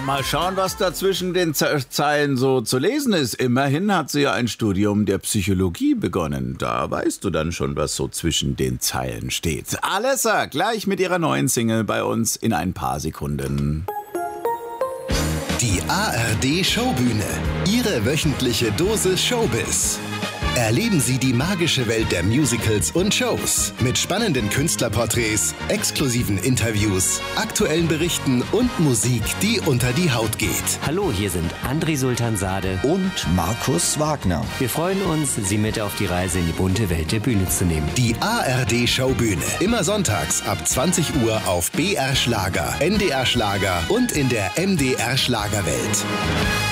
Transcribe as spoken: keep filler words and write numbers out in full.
mal schauen, was da zwischen den Z- Zeilen so zu lesen ist. Immerhin hat sie ja ein Studium der Psychologie begonnen. Da weißt du dann schon, was so zwischen den Zeilen steht. Alessa, gleich mit ihrer neuen Single bei uns in ein paar Sekunden. Die A R D-Showbühne. Ihre wöchentliche Dosis Showbiz. Erleben Sie die magische Welt der Musicals und Shows mit spannenden Künstlerporträts, exklusiven Interviews, aktuellen Berichten und Musik, die unter die Haut geht. Hallo, hier sind André Sultansade und Markus Wagner. Wir freuen uns, Sie mit auf die Reise in die bunte Welt der Bühne zu nehmen. Die A R D-Showbühne. Immer sonntags ab zwanzig Uhr auf B R Schlager, N D R Schlager und in der M D R Schlagerwelt.